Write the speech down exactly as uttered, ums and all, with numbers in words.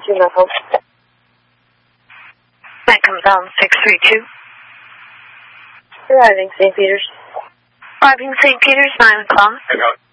two, Knuckles. That comes on six three two. Arriving Saint Peter's. Arriving Saint Peter's, nine o'clock.